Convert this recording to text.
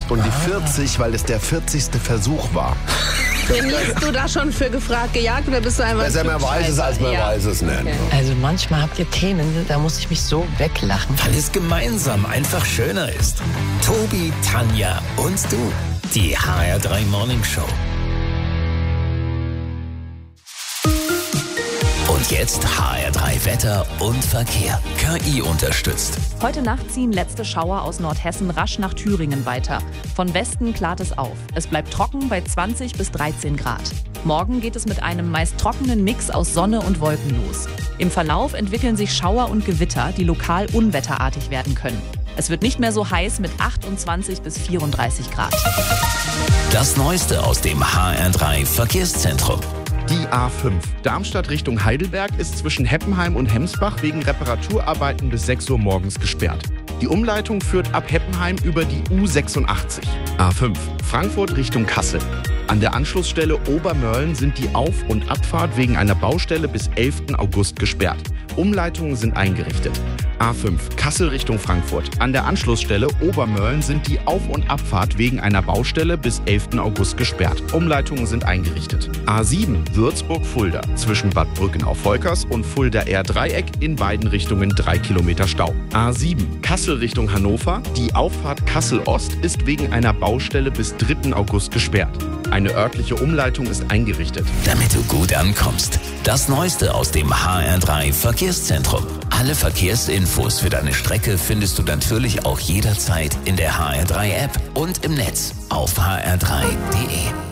und die 40, weil es der 40. Versuch war. Trainierst du da schon für gefragt, gejagt oder bist du einfach... Besser man weiß es, als man weiß es nicht. Okay. Also manchmal habt ihr Themen, da muss ich mich so weglachen. Weil es gemeinsam einfach schöner ist. Tobi, Tanja und du. Die HR3 Morning Show. Und jetzt HR3 Wetter und Verkehr. KI unterstützt. Heute Nacht ziehen letzte Schauer aus Nordhessen rasch nach Thüringen weiter. Von Westen klart es auf. Es bleibt trocken bei 20 bis 13 Grad. Morgen geht es mit einem meist trockenen Mix aus Sonne und Wolken los. Im Verlauf entwickeln sich Schauer und Gewitter, die lokal unwetterartig werden können. Es wird nicht mehr so heiß mit 28 bis 34 Grad. Das Neueste aus dem HR3 Verkehrszentrum. Die A5 Darmstadt Richtung Heidelberg ist zwischen Heppenheim und Hemsbach wegen Reparaturarbeiten bis 6 Uhr morgens gesperrt. Die Umleitung führt ab Heppenheim über die U86. A5 Frankfurt Richtung Kassel. An der Anschlussstelle Obermörlen sind die Auf- und Abfahrt wegen einer Baustelle bis 11. August gesperrt. Umleitungen sind eingerichtet. A5 Kassel Richtung Frankfurt. An der Anschlussstelle Obermörlen sind die Auf- und Abfahrt wegen einer Baustelle bis 11. August gesperrt. Umleitungen sind eingerichtet. A7 Würzburg-Fulda. Zwischen Bad Brücken auf Volkers und Fulda-R-Dreieck in beiden Richtungen 3 Kilometer Stau. A7 Kassel Richtung Hannover. Die Auffahrt Kassel-Ost ist wegen einer Baustelle bis 3. August gesperrt. Eine örtliche Umleitung ist eingerichtet. Damit du gut ankommst. Das Neueste aus dem HR3 Verkehrszentrum. Alle Verkehrsinfos für deine Strecke findest du natürlich auch jederzeit in der HR3 App und im Netz auf hr3.de.